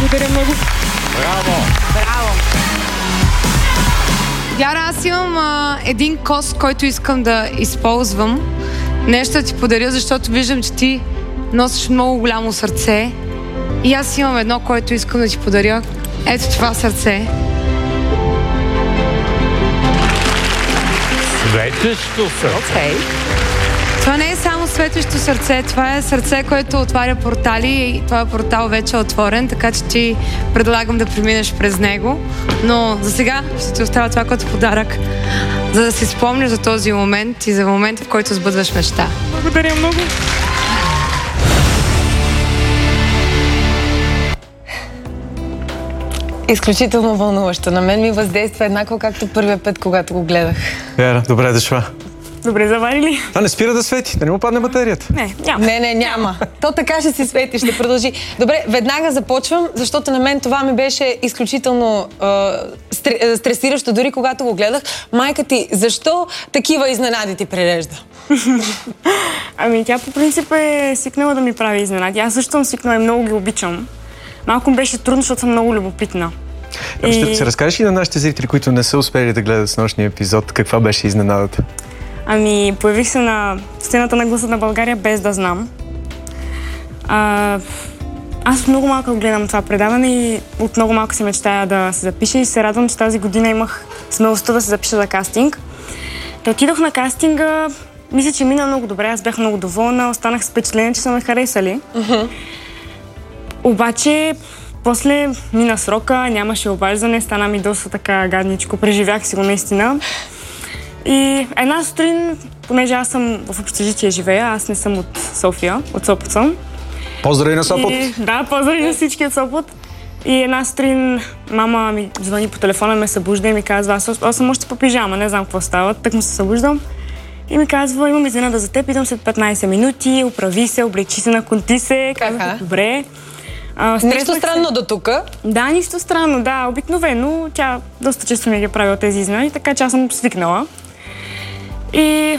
Благодаря много. Браво! Браво! Вяра, аз имам един кост, който искам да използвам. Нещо да ти подаря, защото виждам, че ти носиш много голямо сърце. И аз имам едно, което искам да ти подаря. Ето това сърце. Светещо сърце. Това не е само светещо сърце, това е сърце, което отваря портали и това портал вече е отворен, така че ти предлагам да преминеш през него. Но за сега ще ти оставя това като подарък, за да си спомниш за този момент и за момента, в който сбъдваш мечта. Благодаря много. Изключително вълнуващо. На мен ми въздейства еднакво, както първия път, когато го гледах. Вяра, добре дошла. Добре заварили? А не спира да свети, да не му падне батерията. Няма. То така ще си свети, ще продължи. Добре, веднага започвам, защото на мен това ми беше изключително стресиращо, дори когато го гледах. Майка ти, защо такива изненади ти прирежда? Ами тя по принцип е свикнала да ми прави изненади. Аз също съм свикнала и много ги обичам. Малко ми беше трудно, защото съм много любопитна. Ще се разкажеш ли на нашите зрители, които не са успели да гледат с нощния епизод, каква беше изненадата? Ами, появих се на сцената на Гласа на България без да знам. Аз много малко гледам това предаване и от много малко се мечтая да се запиша и се радвам, че тази година имах смелостта да се запиша за кастинг. Та отидох на кастинга, мисля, че мина много добре, аз бях много доволна, останах с впечатление, че са ме харесали. Обаче, после мина срока, нямаше обаждане, стана ми доста така гадничко, преживях си го наистина. И една сутрин, понеже аз съм в общежитие живея, аз не съм от София, от Сопот съм. Поздрави на Сопот! Да, поздрави на всички от Сопот. И една сутрин мама ми звъни по телефона, ме събужда и ми казва, аз съм още по пижама, не знам какво става, так му се събуждам. И ми казва, имам изненада за теб, идвам след 15 минути, оправи се, облечи се, наконти се, казах, добре. Нищо странно до тук? Да, нищо странно, да. Обикновено тя доста често ми ги е правила тези изненади, така че аз съм свикнала. И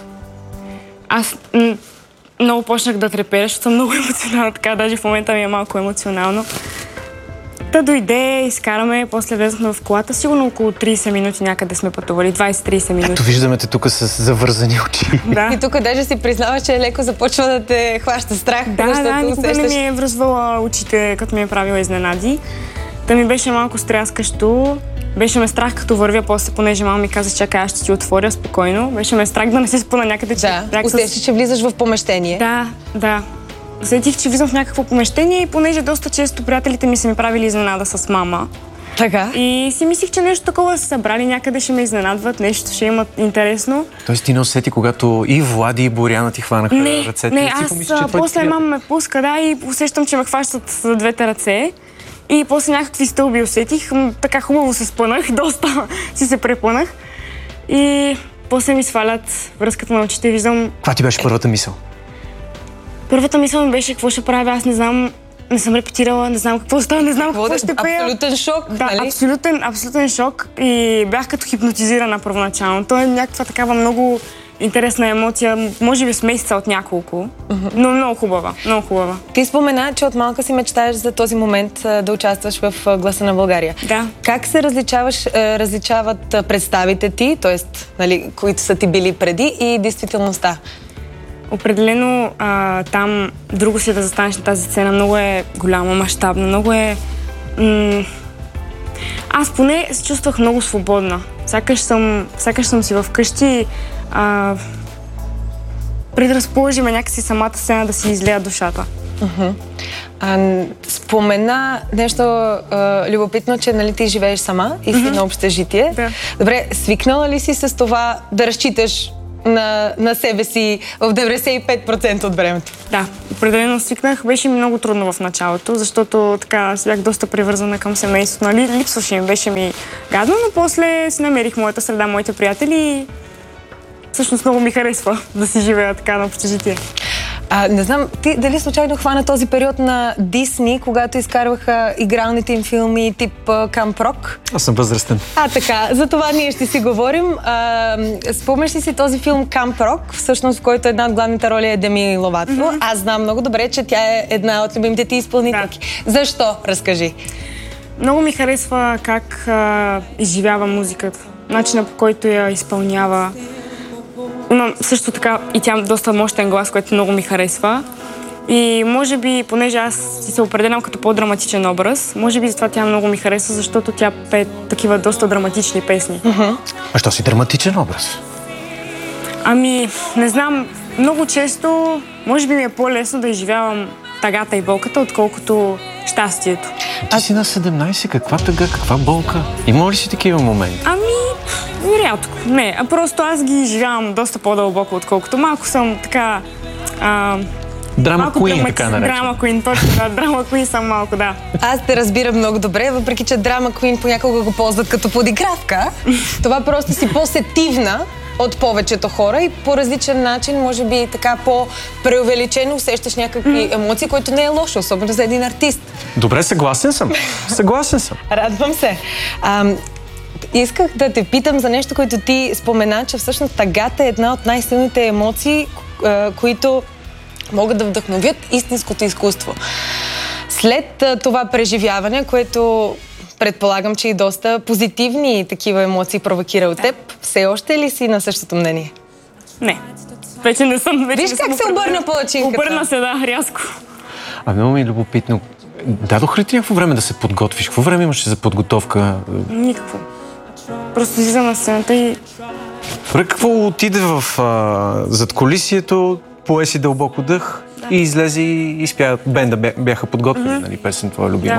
аз много почнах да треперя, защото съм много емоционална, така даже в момента ми е малко емоционално. Та дойде, изкараме, после влезнахме в колата, сигурно около 30 минути някъде сме пътували, 20-30 минути. Ето виждаме те тук с завързани очи. Да. И тук даже си признаваш, че леко започва да те хваща страх. Да, никога не ми е връзвала очите, като ми е правила изненади. Та ми беше малко стряскащо. Беше ме страх, като вървя после, понеже мама ми каза, чакай, аз ще ти отворя спокойно. Беше ме страх да не се спъна някъде. Да, усещаш, че влизаш в помещение. Да. Усетих, че влизам в някакво помещение и понеже доста често приятелите ми са ми правили изненада с мама. Така. И си мислих, че нещо такова са събрали, някъде ще ме изненадват, нещо ще имат интересно. Тоест ти не усети, когато и Влади и Боряна ти хванаха ръцете? Не, аз после мама ме пуска, да, и усещам, че ме хващат с двете ръце. И после някакви стълби усетих, така хубаво се спънах, доста си се препънах. И после ми свалят връзката на очите и виждам... Каква ти беше първата мисъл? Първата мисъл ми беше какво ще правя, аз не знам, не съм репетирала, не знам какво става, не знам какво ще пея. Абсолютен шок, да, нали? абсолютен шок и бях като хипнотизирана първоначално. То е някаква такава много интересна емоция, може би с месеца от няколко, но много хубава, много хубава. Ти спомена, че от малка си мечтаеш за този момент да участваш в Гласа на България. Да. Как се различават представите ти, т.е. нали, които са ти били преди и действителността? Определено там друго си да застанеш на тази сцена, много е голяма, мащабна, много е... Аз поне се чувствах много свободна. Сякаш съм си вкъщи, предразположи ме някакси самата сцена да си излея душата. Спомена нещо любопитно, че нали, ти живееш сама и си на общежитие. Да. Добре, свикнала ли си с това да разчиташ на себе си в 95% от времето? Да, определено свикнах. Беше ми много трудно в началото, защото така бях доста привързана към семейството. Нали? Липсваше им, беше ми гадно, но после си намерих моята среда, моите приятели и всъщност много ми харесва да си живея така на общежитие. Не знам, ти дали случайно хвана този период на Дисни, когато изкарваха игралните им филми тип Камп Рок? Аз съм възрастен. Така, за това ние ще си говорим. Спомняш ли си този филм Камп Рок, всъщност в който една от главните роли е Деми Ловато? Аз знам много добре, че тя е една от любимите ти изпълнителки. Да. Защо? Разкажи. Много ми харесва как изживява музиката, начина по който я изпълнява. Има също така и тя доста мощен глас, който много ми харесва. И може би, понеже аз си се определям като по-драматичен образ, може би затова тя много ми харесва, защото тя пее такива доста драматични песни. А що си драматичен образ? Не знам, много често може би ми е по-лесно да изживявам тъгата и болката, отколкото щастието. Ти си на 17, каква тъга, каква болка? Има ли си такива моменти? Рядко. Не, просто аз ги изживявам доста по-дълбоко, отколкото малко съм така... Драма Куин, така наречен. Драма Куин, точно да. Драма Куин съм малко, да. Аз те разбирам много добре, въпреки че Драма Куин понякога го ползват като подигравка. Това просто си по-сетивна от повечето хора и по различен начин, може би така по-преувеличено усещаш някакви емоции, което не е лошо, особено за един артист. Добре, съгласен съм. Радвам се. Исках да те питам за нещо, което ти спомена, че всъщност тъгата е една от най-силните емоции, които могат да вдъхновят истинското изкуство. След това преживяване, което предполагам, че и доста позитивни такива емоции провокира от теб, все още ли си на същото мнение? Не. Вече не съм. Виж как се обърна палачинката. Обърна се, да, рязко. Много ми е любопитно. Дадох ли ти някакво време да се подготвиш? Какво време имаше за подготовка? Никакво. Просто излиза на сцената и... Какво отиде в задкулисието, пое си дълбоко дъх и излезе и изпя. Бенда бяха подготвили, нали, песен твоя любима.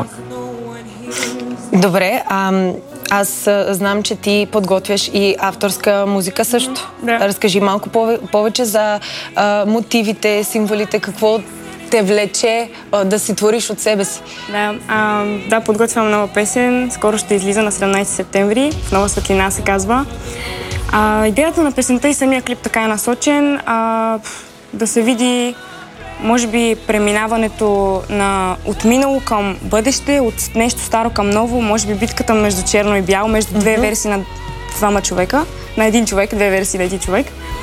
Да. Добре, аз знам, че ти подготвяш и авторска музика също. Да. Разкажи малко повече за мотивите, символите, какво те влече да си твориш от себе си. Да, подготвям нова песен. Скоро ще излиза на 17 септември. В Нова светлина се казва. Идеята на песента и самия клип така е насочен. Да се види, може би, преминаването от минало към бъдеще, от нещо старо към ново, може би битката между черно и бяло, между две версии на двама човека, на един човек, две версии на един човек.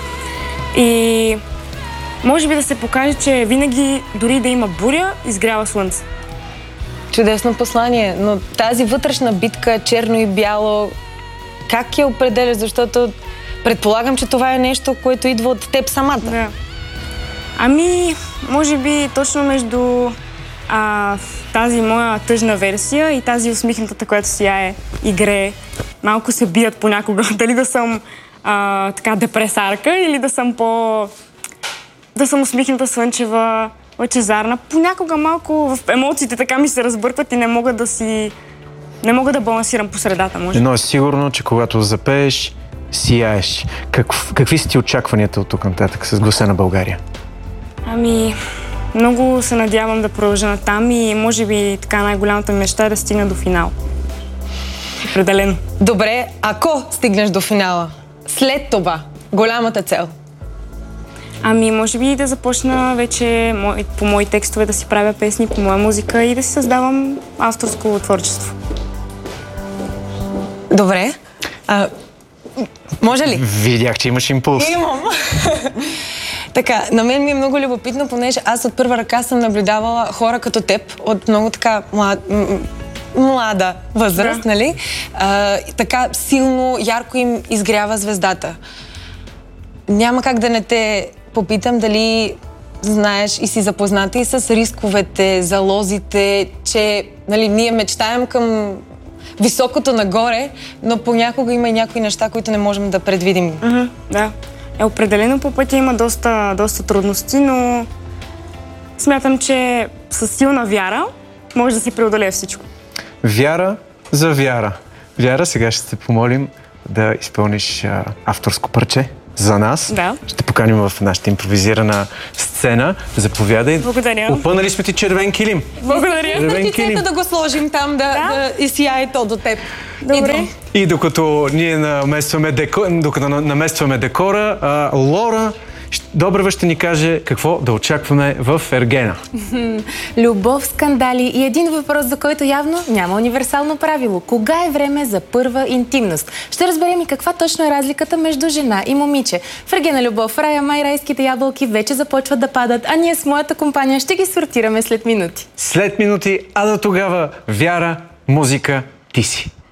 И може би да се покаже, че винаги, дори да има буря, изгрява слънце. Чудесно послание, но тази вътрешна битка, черно и бяло, как я определяш? Защото предполагам, че това е нещо, което идва от теб самата. Да. Може би точно между тази моя тъжна версия и тази усмихнатата, която сияе и грее. Малко се бият понякога. Дали да съм така депресарка или да съм да съм усмихната, слънчева, лъчезарна. Понякога малко в емоциите така ми се разбъркват и не мога да балансирам по средата, може. Но е сигурно, че когато запееш, сияеш. Какви са ти очакванията от тук нататък с гласа на България? Много се надявам да продължа натам и може би така най-голямата мечта е да стигна до финал. Определено. Добре, ако стигнеш до финала, след това, голямата цел? Може би да започна вече по мои текстове да си правя песни, по моя музика и да си създавам авторско творчество. Добре. Може ли? Видях, че имаш импулс. Имам. Така, на мен ми е много любопитно, понеже аз от първа ръка съм наблюдавала хора като теб, от много така млада възраст, нали? Така силно, ярко им изгрява звездата. Няма как да не те попитам дали знаеш и си запозната и с рисковете, залозите, че ние мечтаем към високото нагоре, но понякога има и някои неща, които не можем да предвидим. Да. Определено по пътя има доста трудности, но смятам, че със силна вяра може да се преодолее всичко. Вяра за вяра. Вяра, сега ще те помолим да изпълниш авторско парче за нас. Да. Ще поканим в нашата импровизирана сцена. Заповядай. Благодаря. Опънали сме ти червен килим. Благодаря. Да го сложим там, да изсияе то до теб. Добре. И докато ние наместваме декора, Лора Добрева ще ни каже какво да очакваме в Ергена. Любов, скандали и един въпрос, за който явно няма универсално правило. Кога е време за първа интимност? Ще разберем и каква точно е разликата между жена и момиче. В Ергена Любов, Рая май райските ябълки вече започват да падат, а ние с моята компания ще ги сортираме след минути. След минути, а до тогава вяра, музика, ти си.